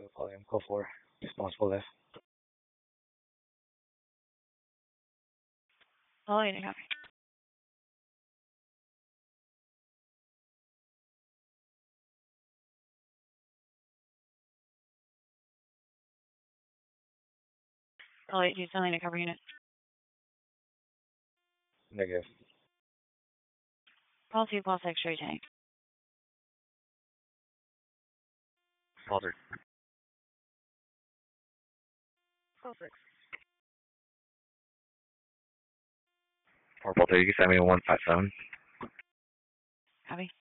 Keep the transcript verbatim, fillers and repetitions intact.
volume, call four, responsible left. Oh, I copy. Oh, wait, he's telling a cover unit. Negative. Policy plus X-ray tank. Altered. Call six. Four Delta, you can send me a one five seven. Copy.